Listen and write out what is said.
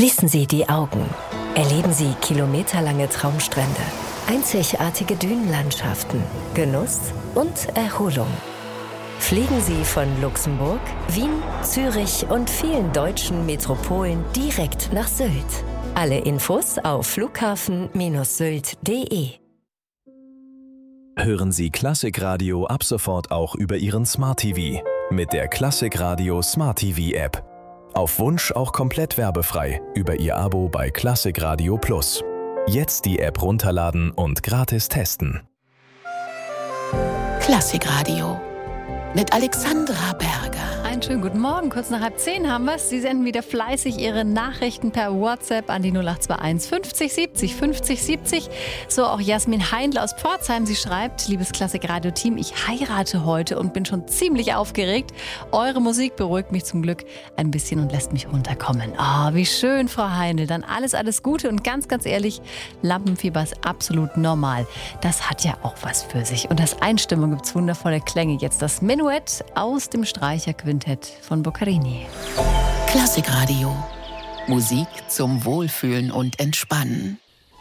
Schließen Sie die Augen. Erleben Sie kilometerlange Traumstrände, einzigartige Dünenlandschaften, Genuss und Erholung. Fliegen Sie von Luxemburg, Wien, Zürich und vielen deutschen Metropolen direkt nach Sylt. Alle Infos auf flughafen-sylt.de. Hören Sie Klassikradio ab sofort auch über Ihren Smart TV mit der Klassikradio Smart TV App. Auf Wunsch auch komplett werbefrei über Ihr Abo bei Klassikradio Plus. Jetzt die App runterladen und gratis testen. Klassikradio mit Alexandra Berger. Einen schönen guten Morgen, kurz nach 9:30 haben wir es. Sie senden wieder fleißig Ihre Nachrichten per WhatsApp an die 0821 50 70 50 70. So auch Jasmin Heindl aus Pforzheim. Sie schreibt: Liebes Klassikradio-Team, ich heirate heute und bin schon ziemlich aufgeregt. Eure Musik beruhigt mich zum Glück ein bisschen und lässt mich runterkommen. Wie schön, Frau Heindl. Dann alles Gute und ganz ehrlich, Lampenfieber ist absolut normal. Das hat ja auch was für sich. Und als Einstimmung gibt es wundervolle Klänge. Jetzt das Menuett aus dem Streicherquintett von Boccherini. Klassikradio. Musik zum Wohlfühlen und Entspannen.